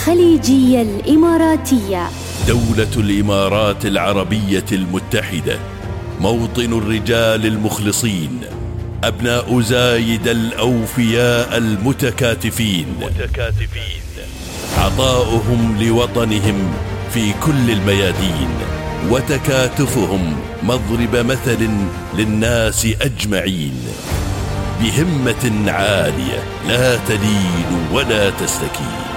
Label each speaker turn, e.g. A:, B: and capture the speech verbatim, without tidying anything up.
A: خليجية الإماراتية.
B: دولة الإمارات العربية المتحدة، موطن الرجال المخلصين، أبناء زايد الأوفياء المتكاتفين، متكاتفين عطاؤهم لوطنهم في كل الميادين، وتكاتفهم مضرب مثل للناس أجمعين، بهمة عالية لا تلين ولا تستكين.